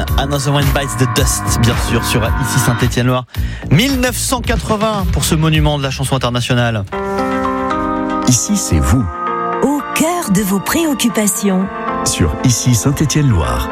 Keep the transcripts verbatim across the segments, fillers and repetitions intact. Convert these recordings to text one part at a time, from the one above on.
Queen, Another One Bites the Dust, bien sûr, sur ici Saint-Étienne-Loire. mille neuf cent quatre-vingts pour ce monument de la chanson internationale. Ici, c'est vous. Au cœur de vos préoccupations. Sur Ici Saint-Étienne-Loire.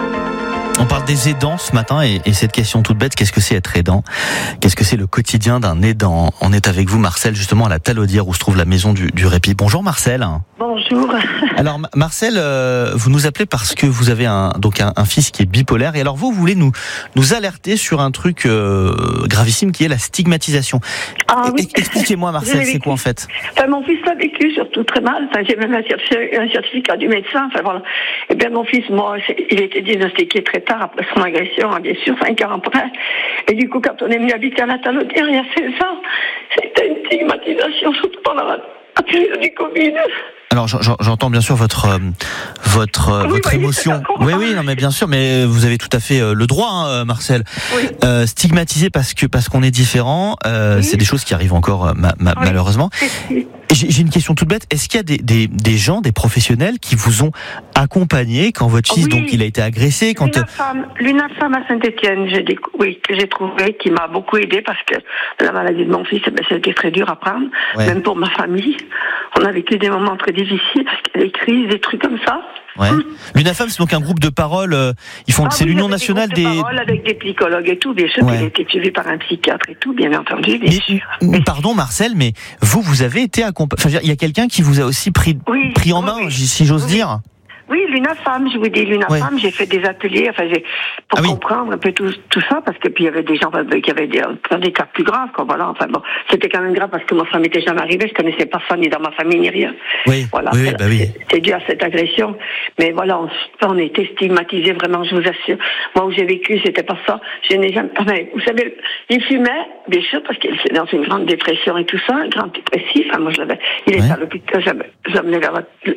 On parle des aidants ce matin et, et cette question toute bête, qu'est-ce que c'est être aidant ? Qu'est-ce que c'est le quotidien d'un aidant ? On est avec vous, Marcel, justement à la Talaudière où se trouve la maison du, du répit. Bonjour Marcel. Bonjour. Alors Marcel, euh, vous nous appelez parce que vous avez un, donc un, un fils qui est bipolaire et alors vous, vous voulez nous, nous alerter sur un truc euh, gravissime qui est la stigmatisation. Ah, oui. Expliquez-moi Marcel, c'est quoi en fait ? Enfin, mon fils l'a vécu surtout très mal. Enfin, j'ai même un certificat, un certificat du médecin. Enfin, voilà. Et bien mon fils, moi, il a été diagnostiqué très tard après son agression, hein, bien sûr, cinq ans après. Et du coup, quand on est venu habiter à la Talaudière il y a seize ans, c'était une stigmatisation, surtout pendant la, la période du Covid. Alors j'entends bien sûr votre euh, votre oui, votre oui, émotion. Oui oui non mais bien sûr, mais vous avez tout à fait le droit, hein, Marcel. Oui. Euh, stigmatisé parce que parce qu'on est différent, euh, oui. C'est des choses qui arrivent encore ma, ma, oui. malheureusement. J'ai, j'ai une question toute bête. Est-ce qu'il y a des, des des gens, des professionnels qui vous ont accompagné quand votre fils oui. donc il a été agressé quand l'UNAFAM, l'UNAFAM à Saint-Étienne, j'ai des, oui que j'ai trouvé qui m'a beaucoup aidé parce que la maladie de mon fils, ben, c'était très dur à prendre, ouais. Même pour ma famille. On a vécu des moments très difficiles parce qu'il y a des crises, des trucs comme ça. Ouais. Hum. L'UNAFAM, c'est donc un groupe de parole. Euh, ils font, ah c'est oui, l'Union nationale des. De parole avec des psychologues et tout, bien sûr. Ouais. Il a été suivi par un psychiatre et tout, bien entendu. Bien mais, mais, pardon, Marcel, mais vous, vous avez été accompagné. Enfin, il y a quelqu'un qui vous a aussi pris, oui, pris en main, oui, si j'ose oui. dire. Oui, l'UNAFAM, je vous dis, l'UNAFAM, ouais. J'ai fait des ateliers, enfin, j'ai, pour ah oui. comprendre un peu tout, tout ça, parce que puis il y avait des gens qui avaient des, des cas plus graves, quoi, voilà, enfin bon, c'était quand même grave parce que moi, ça m'était jamais arrivé, je connaissais personne, ni dans ma famille, ni rien. Oui, voilà. Oui, bah oui. C'est dû à cette agression. Mais voilà, on, on était stigmatisés, vraiment, je vous assure. Moi, où j'ai vécu, c'était pas ça. Je n'ai jamais, enfin, vous savez, il fumait, bien sûr, parce qu'il était dans une grande dépression et tout ça, un grand dépressif, enfin, moi, je l'avais, il était ouais. à l'hôpital, j'avais, j'amenais vers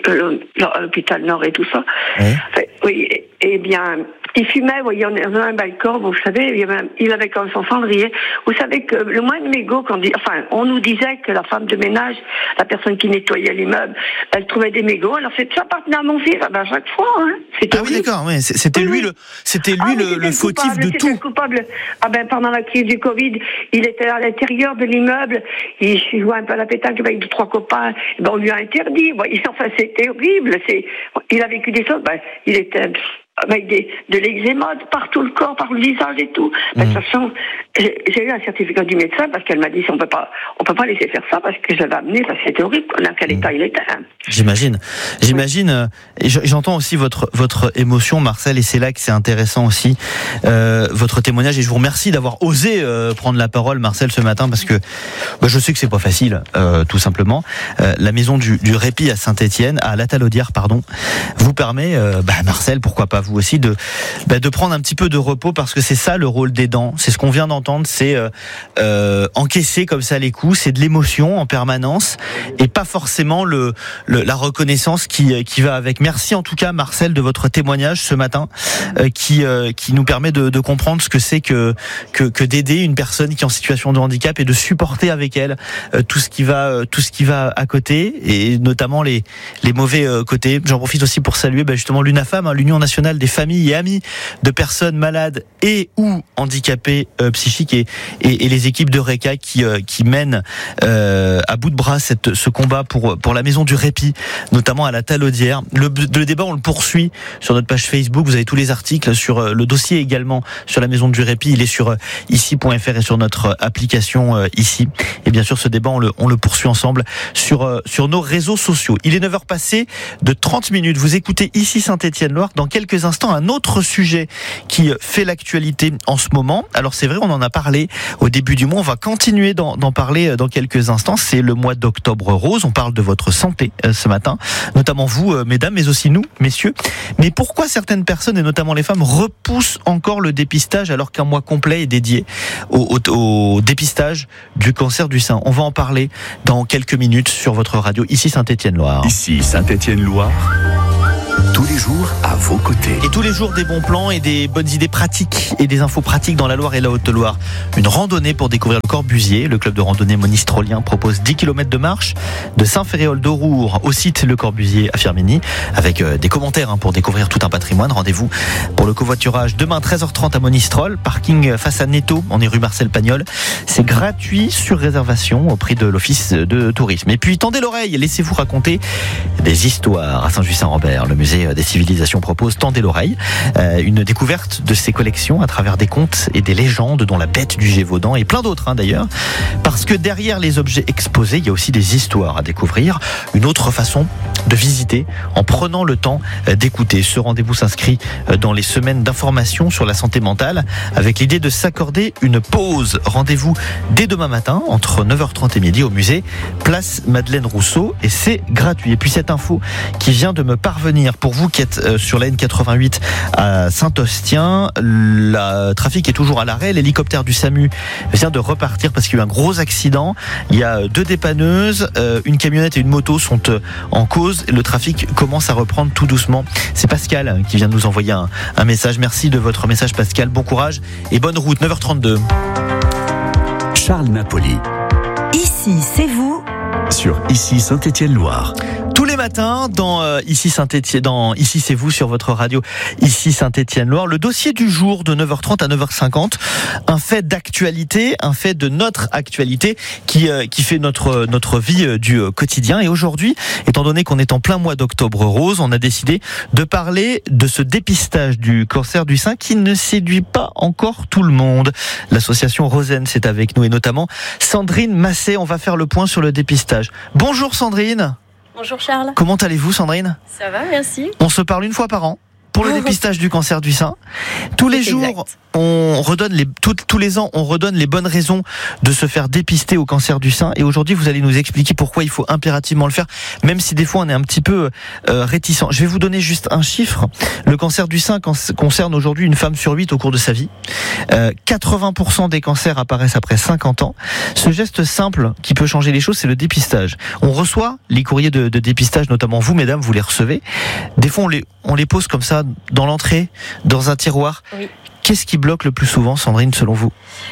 à l'hôpital Nord et tout ça. Ouais. Enfin, oui, et, et bien, il fumait, vous voyez, on avait un balcon, vous savez, il avait, il avait comme son cendrier. Vous savez que le moins de mégots qu'on dit, enfin, on nous disait que la femme de ménage, la personne qui nettoyait l'immeuble, elle trouvait des mégots, alors c'est ça appartenait à mon fils, ah ben, à chaque fois, hein. C'était ah oui, d'accord, oui, c'était oui, lui le, c'était lui ah, le, le, le fautif coupable, de tout. Coupable. Ah ben, pendant la crise du Covid, il était à l'intérieur de l'immeuble, il jouait un peu à la pétanque avec deux, trois copains, ben, on lui a interdit, vous voyez, enfin, c'était horrible, c'est, il a vécu des choses, ben, il était avec des, de l'eczéma par tout le corps, par le visage et tout. Mmh. Ben, de toute façon, j'ai, j'ai eu un certificat du médecin parce qu'elle m'a dit on peut pas, on peut pas laisser faire ça parce que je l'avais amené parce que c'était horrible. Dans quel état mmh. il était. Hein. J'imagine, j'imagine. Euh, et j'entends aussi votre votre émotion, Marcel, et c'est là que c'est intéressant aussi euh, votre témoignage. Et je vous remercie d'avoir osé euh, prendre la parole, Marcel, ce matin parce que bah, je sais que c'est pas facile, euh, tout simplement. Euh, la maison du, du répit à Saint-Étienne, à la Talaudière, pardon, vous permet, euh, bah, Marcel, pourquoi pas vous aussi de bah, de prendre un petit peu de repos parce que c'est ça le rôle d'aidant, c'est ce qu'on vient d'entendre, c'est euh, euh, encaisser comme ça les coups, c'est de l'émotion en permanence et pas forcément le, le la reconnaissance qui qui va avec. Merci en tout cas Marcel de votre témoignage ce matin euh, qui euh, qui nous permet de, de comprendre ce que c'est que que que d'aider une personne qui est en situation de handicap et de supporter avec elle euh, tout ce qui va euh, tout ce qui va à côté et notamment les les mauvais euh, côtés. J'en profite aussi pour saluer bah, justement l'UNAFAM, hein, l'Union nationale des familles et amis de personnes malades et ou handicapées euh, psychiques et, et, et les équipes de RECA qui, euh, qui mènent euh, à bout de bras cette, ce combat pour, pour la maison du répit, notamment à la Talaudière. Le, le débat, on le poursuit sur notre page Facebook. Vous avez tous les articles sur euh, le dossier également sur la maison du répit. Il est sur euh, ici point f r et sur notre application euh, ici. Et bien sûr, ce débat, on le, on le poursuit ensemble sur, euh, sur nos réseaux sociaux. Il est neuf heures passées de trente minutes. Vous écoutez ici Saint-Étienne-Loire. Dans quelques instants, un autre sujet qui fait l'actualité en ce moment. Alors c'est vrai, on en a parlé au début du mois, on va continuer d'en, d'en parler dans quelques instants. C'est le mois d'octobre rose, on parle de votre santé euh, ce matin, notamment vous euh, mesdames, mais aussi nous messieurs. Mais pourquoi certaines personnes, et notamment les femmes, repoussent encore le dépistage alors qu'un mois complet est dédié au, au, au dépistage du cancer du sein? On va en parler dans quelques minutes sur votre radio, ici Saint-Étienne-Loire. Ici Saint-Étienne-Loire. Tous les jours, à vos côtés. Et tous les jours, des bons plans et des bonnes idées pratiques et des infos pratiques dans la Loire et la Haute-Loire. Une randonnée pour découvrir le Corbusier. Le club de randonnée monistrolien propose dix kilomètres de marche de Saint-Féréol d'Aurour au site Le Corbusier à Firminy, avec des commentaires hein, pour découvrir tout un patrimoine. Rendez-vous pour le covoiturage demain treize heures trente à Monistrol, parking face à Netto, on est rue Marcel Pagnol. C'est gratuit sur réservation au prix de l'office de tourisme. Et puis tendez l'oreille, laissez-vous raconter des histoires à Saint-Just-Saint-Rambert. Le musée des civilisations propose Tendez l'oreille, euh, une découverte de ses collections à travers des contes et des légendes dont la bête du Gévaudan et plein d'autres hein, d'ailleurs, parce que derrière les objets exposés il y a aussi des histoires à découvrir, une autre façon de visiter en prenant le temps d'écouter. Ce rendez-vous s'inscrit dans les semaines d'information sur la santé mentale avec l'idée de s'accorder une pause. Rendez-vous dès demain matin entre neuf heures trente et midi au musée place Madeleine Rousseau et c'est gratuit. Et puis cette info qui vient de me parvenir pour vous qui êtes sur la N quatre-vingt-huit à Saint-Ostien, le trafic est toujours à l'arrêt. L'hélicoptère du SAMU vient de repartir parce qu'il y a eu un gros accident. Il y a deux dépanneuses, une camionnette et une moto sont en cause. Le trafic commence à reprendre tout doucement. C'est Pascal qui vient de nous envoyer un, un message. Merci de votre message Pascal. Bon courage et bonne route. neuf heures trente-deux. Charles Napoli. Ici, c'est vous. Sur Ici Saint-Étienne-Loire. Tous les matins, dans euh, Ici Saint-Étienne, dans Ici c'est vous sur votre radio, Ici Saint-Étienne-Loire, le dossier du jour de neuf heures trente à neuf heures cinquante, un fait d'actualité, un fait de notre actualité qui euh, qui fait notre notre vie euh, du euh, quotidien. Et aujourd'hui, étant donné qu'on est en plein mois d'Octobre Rose, on a décidé de parler de ce dépistage du cancer du sein qui ne séduit pas encore tout le monde. L'association Rosen c'est avec nous et notamment Sandrine Massé. On va faire le point sur le dépistage. Bonjour Sandrine. Bonjour Charles. Comment allez-vous Sandrine ? Ça va, merci. On se parle une fois par an pour le dépistage du cancer du sein. Tous les jours, exact. on redonne les tout, tous les ans, on redonne les bonnes raisons de se faire dépister au cancer du sein. Et aujourd'hui, vous allez nous expliquer pourquoi il faut impérativement le faire, même si des fois on est un petit peu euh, réticent. Je vais vous donner juste un chiffre. Le cancer du sein concerne aujourd'hui une femme sur huit au cours de sa vie. Euh, quatre-vingts pour cent des cancers apparaissent après cinquante ans. Ce geste simple qui peut changer les choses, c'est le dépistage. On reçoit les courriers de, de dépistage, notamment vous, mesdames, vous les recevez. Des fois, on les, on les pose comme ça dans l'entrée, dans un tiroir. Oui. Qu'est-ce qui bloque le plus souvent, Sandrine, selon vous ?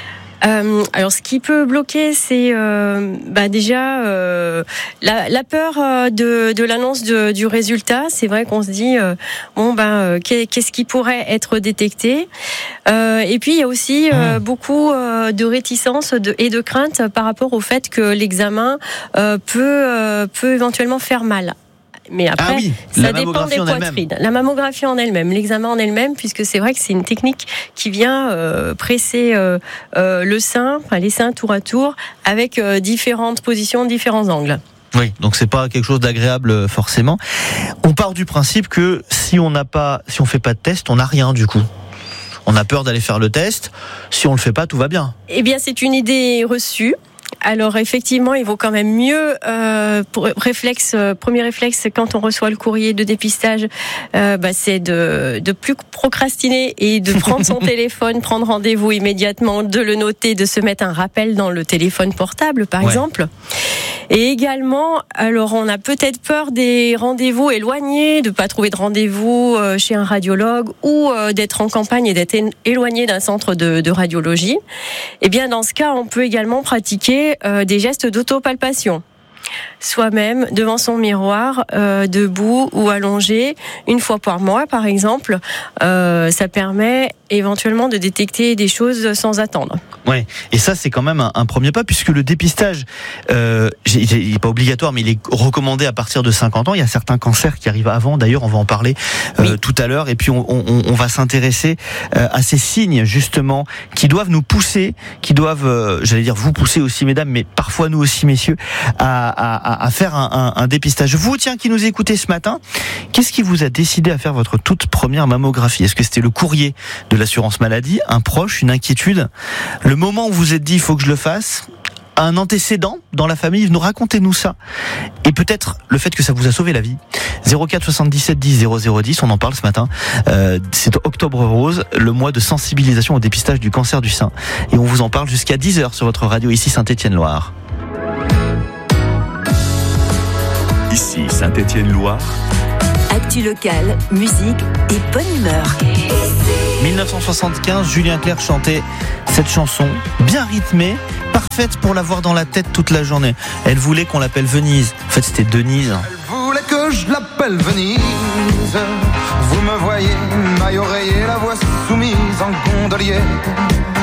Euh, alors, ce qui peut bloquer, c'est euh, bah déjà euh, la, la peur euh, de, de l'annonce de, du résultat. C'est vrai qu'on se dit euh, bon ben euh, qu'est-ce qui pourrait être détecté. Euh, et puis il y a aussi euh, beaucoup euh, de réticence de, et de crainte par rapport au fait que l'examen euh, peut euh, peut éventuellement faire mal. Mais après, ah oui, ça dépend des poitrines. La mammographie en elle-même, l'examen en elle-même, puisque c'est vrai que c'est une technique qui vient euh, presser euh, euh, le sein, enfin les seins tour à tour, avec euh, différentes positions, différents angles. Oui, donc c'est pas quelque chose d'agréable forcément. On part du principe que si on n'a pas, si on fait pas de test, on n'a rien du coup. On a peur d'aller faire le test. Si on le fait pas, tout va bien. Eh bien, c'est une idée reçue. Alors effectivement, il vaut quand même mieux, euh, pour réflexe, euh, premier réflexe quand on reçoit le courrier de dépistage, euh, bah, c'est de de plus procrastiner et de prendre son téléphone, prendre rendez-vous immédiatement, de le noter, de se mettre un rappel dans le téléphone portable, par ouais. exemple. Et également, alors on a peut-être peur des rendez-vous éloignés, de pas trouver de rendez-vous chez un radiologue ou d'être en campagne et d'être éloigné d'un centre de, de radiologie. Eh bien, dans ce cas, on peut également pratiquer euh, des gestes d'autopalpation. Soi-même, devant son miroir, euh, debout ou allongé, une fois par mois, par exemple, euh, ça permet éventuellement de détecter des choses sans attendre. Ouais, et ça c'est quand même un, un premier pas puisque le dépistage, euh, il n'est pas obligatoire, mais il est recommandé à partir de cinquante ans. Il y a certains cancers qui arrivent avant. D'ailleurs, on va en parler euh, oui. tout à l'heure. Et puis on, on, on va s'intéresser euh, à ces signes justement qui doivent nous pousser, qui doivent, euh, j'allais dire vous pousser aussi, mesdames, mais parfois nous aussi, messieurs, à, à, à faire un, un, un dépistage. Vous, tiens, qui nous écoutez ce matin, qu'est-ce qui vous a décidé à faire votre toute première mammographie ? Est-ce que c'était le courrier de l'assurance maladie, un proche, une inquiétude, le moment où vous vous êtes dit il faut que je le fasse, un antécédent dans la famille, nous racontez-nous ça, et peut-être le fait que ça vous a sauvé la vie. Zéro quatre soixante-dix-sept dix zéro zéro dix, on en parle ce matin. Euh, c'est Octobre Rose, le mois de sensibilisation au dépistage du cancer du sein, et on vous en parle jusqu'à dix heures sur votre radio ici Saint-Étienne-Loire. Ici Saint-Étienne-Loire. Actu Actu locale, musique et bonne humeur. dix-neuf cent soixante-quinze, Julien Clerc chantait cette chanson, bien rythmée, parfaite pour l'avoir dans la tête toute la journée. Elle voulait qu'on l'appelle Venise. En fait, c'était Denise. Elle voulait que je l'appelle Venise. Vous me voyez, maille oreiller, la voix soumise en gondolier.